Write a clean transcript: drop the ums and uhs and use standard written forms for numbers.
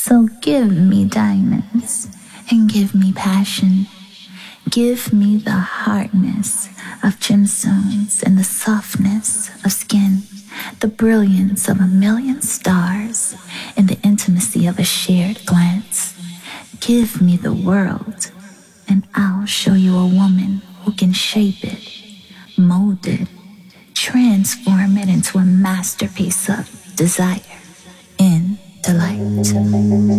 So give me diamonds and give me passion. Give me the hardness of gemstones and the softness of skin, the brilliance of a million stars and the intimacy of a shared glance. Give me the world, and I'll show you a woman who can shape it, mold it, transform it into a masterpiece of desire and delight.